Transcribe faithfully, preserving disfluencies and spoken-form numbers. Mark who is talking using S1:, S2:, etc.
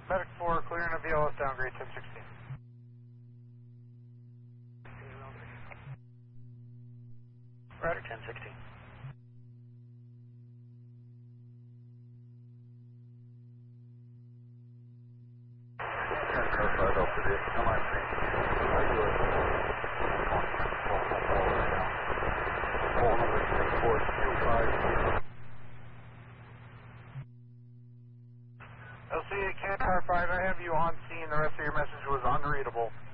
S1: Medic four, clearing a V L S downgrade ten sixteen.
S2: Roger, ten sixteen.
S1: L C A Cat Car five, I have you on scene. The rest of your message was unreadable.